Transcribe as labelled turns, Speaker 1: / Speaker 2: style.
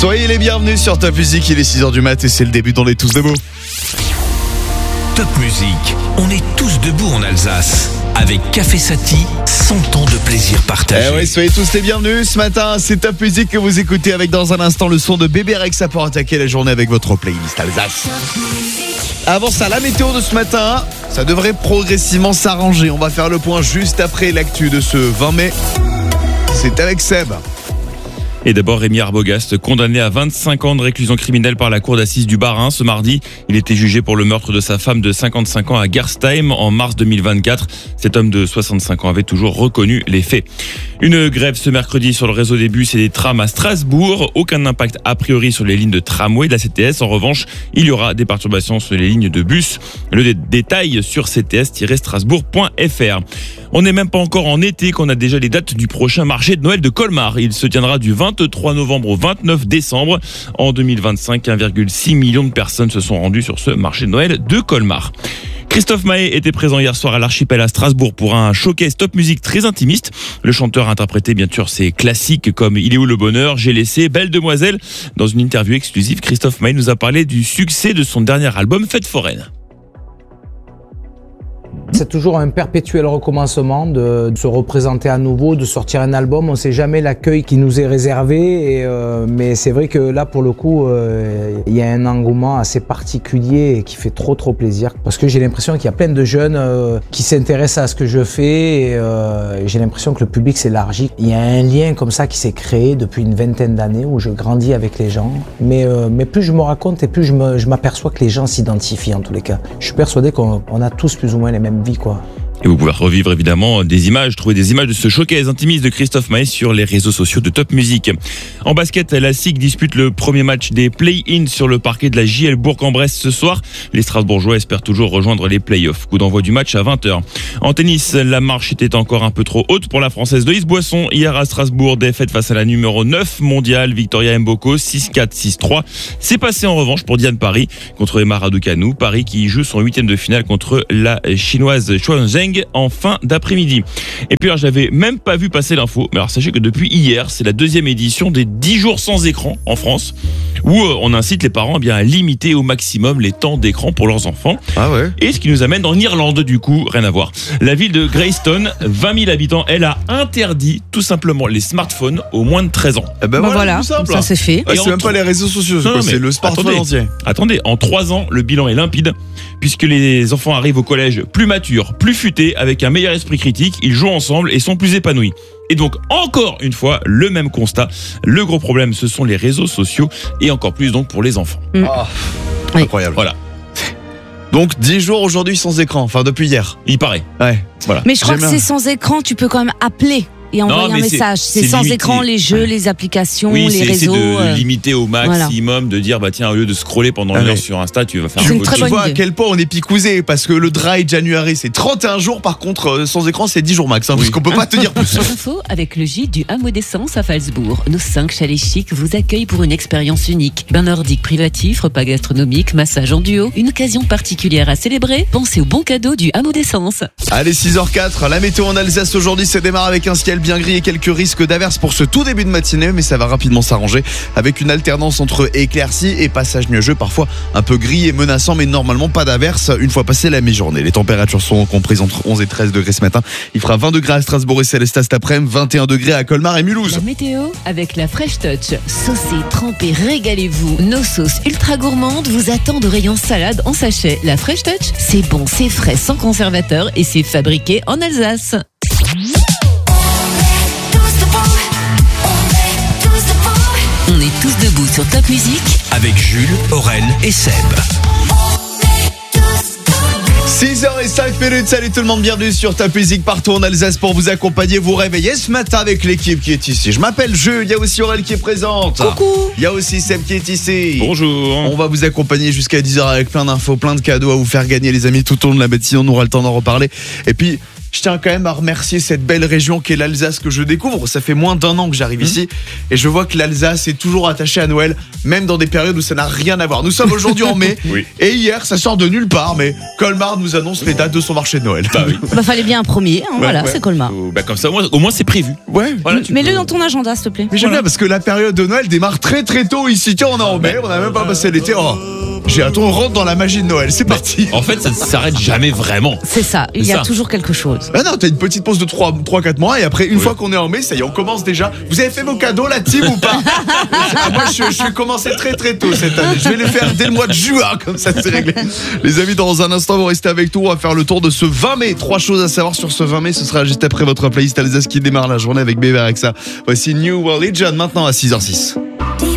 Speaker 1: Soyez les bienvenus sur Top Music, il est 6h du mat et c'est le début d'On est tous debout.
Speaker 2: Top Music, on est tous debout en Alsace. Avec Café Sati, 100 ans de plaisir partagé.
Speaker 1: Eh oui, soyez tous les bienvenus. Ce matin, c'est Top Music que vous écoutez avec dans un instant le son de Bébé Rexha pour attaquer la journée avec votre playlist Alsace. Avant ça, la météo de ce matin, ça devrait progressivement s'arranger. On va faire le point juste après l'actu de ce 20 mai. C'est avec Seb.
Speaker 3: Et d'abord, Rémi Arbogast, condamné à 25 ans de réclusion criminelle par la cour d'assises du Bas-Rhin. Ce mardi, il était jugé pour le meurtre de sa femme de 55 ans à Gerstheim en mars 2024. Cet homme de 65 ans avait toujours reconnu les faits. Une grève ce mercredi sur le réseau des bus et des trams à Strasbourg. Aucun impact a priori sur les lignes de tramway de la CTS. En revanche, il y aura des perturbations sur les lignes de bus. Le détail sur cts-strasbourg.fr. On n'est même pas encore en été qu'on a déjà les dates du prochain marché de Noël de Colmar. Il se tiendra du 23 novembre au 29 décembre. En 2025, 1,6 million de personnes se sont rendues sur ce marché de Noël de Colmar. Christophe Maé était présent hier soir à l'Archipel à Strasbourg pour un showcase Top Music très intimiste. Le chanteur a interprété bien sûr ses classiques comme Il est où le bonheur, J'ai laissé, Belle demoiselle. Dans une interview exclusive, Christophe Maé nous a parlé du succès de son dernier album Fête foraine.
Speaker 4: C'est toujours un perpétuel recommencement de se représenter à nouveau, de sortir un album. On ne sait jamais l'accueil qui nous est réservé, mais c'est vrai que là, pour le coup, il y a un engouement assez particulier et qui fait trop plaisir. Parce que j'ai l'impression qu'il y a plein de jeunes qui s'intéressent à ce que je fais et j'ai l'impression que le public s'élargit. Il y a un lien comme ça qui s'est créé depuis une vingtaine d'années où je grandis avec les gens. Mais plus je me raconte et plus je m'aperçois que les gens s'identifient en tous les cas. Je suis persuadé qu'on a tous plus ou moins les mêmes vies, quoi.
Speaker 3: Et vous pouvez revivre évidemment des images, trouver des images de ce showcase intimiste de Christophe Maé sur les réseaux sociaux de Top Music. En basket, la SIG dispute le premier match des play-in sur le parquet de la JL Bourg-en-Bresse ce soir. Les Strasbourgeois espèrent toujours rejoindre les play-offs. Coup d'envoi du match à 20h. En tennis, la marche était encore un peu trop haute pour la Française Loïs Boisson. Hier à Strasbourg, défaite face à la numéro 9 mondiale, Victoria Mboko, 6-4, 6-3. C'est passé en revanche pour Diane Paris contre Emma Raducanu. Paris qui joue son 8e de finale contre la chinoise Chuan Zheng en fin d'après-midi. Et puis alors, j'avais même pas vu passer l'info, mais alors sachez que depuis hier, c'est la 2e édition des 10 jours sans écran en France, où on incite les parents bien à limiter au maximum les temps d'écran pour leurs enfants.
Speaker 1: Ah ouais.
Speaker 3: Et ce qui nous amène en Irlande du coup, rien à voir. La ville de Greystone, 20 000 habitants, elle a interdit tout simplement les smartphones aux moins de 13 ans.
Speaker 1: Eh ben
Speaker 5: voilà,
Speaker 1: tout simple.
Speaker 5: ça c'est fait.
Speaker 1: Ouais, c'est même pas les réseaux sociaux, c'est le smartphone entier.
Speaker 3: Attendez, en 3 ans, le bilan est limpide, puisque les enfants arrivent au collège plus matures, plus futés, avec un meilleur esprit critique, ils jouent ensemble et sont plus épanouis. Et donc, encore une fois, le même constat. Le gros problème, ce sont les réseaux sociaux et encore plus donc pour les enfants.
Speaker 1: Ah, incroyable.
Speaker 3: Voilà.
Speaker 1: Donc 10 jours aujourd'hui sans écran, enfin depuis hier.
Speaker 3: Il paraît.
Speaker 1: Ouais.
Speaker 3: Voilà.
Speaker 5: Mais je crois que
Speaker 1: J'aime
Speaker 5: c'est sans écran, tu peux quand même appeler et envoyer un message. C'est sans
Speaker 3: limité.
Speaker 5: écran, les jeux, les applications,
Speaker 3: Oui,
Speaker 5: les réseaux.
Speaker 3: c'est de limiter au maximum, de dire, bah tiens, au lieu de scroller pendant une heure sur Insta, tu vas faire
Speaker 5: C'est
Speaker 3: un
Speaker 5: une
Speaker 3: peu
Speaker 5: très
Speaker 3: de
Speaker 5: bonne
Speaker 3: choses.
Speaker 1: Tu vois à
Speaker 5: idée.
Speaker 1: quel point on est picousé, parce que le dry January c'est 31 jours, par contre sans écran c'est 10 jours max, parce qu'on peut pas te dire plus.
Speaker 6: Info avec le gîte du Hameau d'Essence à Falsbourg. Nos 5 chalets chics vous accueillent pour une expérience unique. Bain nordique privatif, repas gastronomique, massage en duo. Une occasion particulière à célébrer. Pensez au bon cadeau du Hameau d'Essence.
Speaker 1: Allez, 6h04, la météo en Alsace aujourd'hui, ça démarre avec un ciel bien gris et quelques risques d'averses pour ce tout début de matinée, mais ça va rapidement s'arranger avec une alternance entre éclaircies et passages nuageux, parfois un peu gris et menaçant, mais normalement pas d'averses une fois passée la mi-journée. Les températures sont comprises entre 11 et 13 degrés ce matin. Il fera 20 degrés à Strasbourg et Célestat cet après-midi, 21 degrés à Colmar et Mulhouse.
Speaker 6: La météo avec la Fresh Touch. Saucez, trempez, régalez-vous. Nos sauces ultra gourmandes vous attendent au rayon salade en sachet. La Fresh Touch, c'est bon, c'est frais, sans conservateur et c'est fabriqué en Alsace. On est tous debout sur Top Music
Speaker 2: Avec Jules, Aurel et Seb.
Speaker 1: 6h05, salut tout le monde, bienvenue sur Top Music partout en Alsace pour vous accompagner, vous réveiller ce matin avec l'équipe qui est ici. Je m'appelle Jules, il y a aussi Aurel qui est présente.
Speaker 5: Coucou.
Speaker 1: Il y a aussi Seb qui est ici.
Speaker 3: Bonjour.
Speaker 1: On va vous accompagner jusqu'à 10h avec plein d'infos, plein de cadeaux à vous faire gagner les amis tout au long de la matinée, on aura le temps d'en reparler. Et puis Je tiens quand même à remercier cette belle région qu'est l'Alsace que je découvre. Ça fait moins d'1 an que j'arrive ici et je vois que l'Alsace est toujours attachée à Noël, même dans des périodes où ça n'a rien à voir. Nous sommes aujourd'hui en mai et hier, ça sort de nulle part, mais Colmar nous annonce les dates de son marché de Noël.
Speaker 3: Bah oui.
Speaker 5: Fallait bien un premier, voilà, c'est Colmar.
Speaker 3: Comme ça, au moins c'est prévu.
Speaker 1: Ouais.
Speaker 3: Voilà,
Speaker 5: Mets-le dans ton agenda, s'il te plaît.
Speaker 1: Mais j'aime bien parce que la période de Noël démarre très très tôt ici. Tiens, on est en mai, on n'a même pas passé l'été. Oh, j'ai hâte, on rentre dans la magie de Noël. C'est parti.
Speaker 3: En fait, ça ne s'arrête jamais vraiment.
Speaker 5: C'est ça, il y a toujours quelque chose.
Speaker 1: Ah non, t'as une petite pause de 3-4 mois et après, une fois qu'on est en mai, ça y est, on commence déjà. Vous avez fait vos cadeaux, la team, ou pas? Moi, je vais commencer très très tôt cette année. Je vais les faire dès le mois de juin, comme ça c'est réglé. Les amis, dans un instant, vous restez avec nous. On va faire le tour de ce 20 mai. 3 choses à savoir sur ce 20 mai. Ce sera juste après votre playlist Alsace qui démarre la journée avec Bébé Rexa. Voici New Religion maintenant à 6h06.